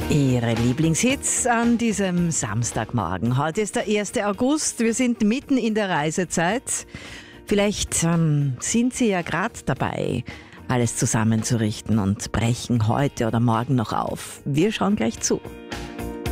Ihre Lieblingshits an diesem Samstagmorgen. Heute ist der 1. August. Wir sind mitten in der Reisezeit. Vielleicht sind Sie ja gerade dabei, alles zusammenzurichten und brechen heute oder morgen noch auf. Wir schauen gleich zu.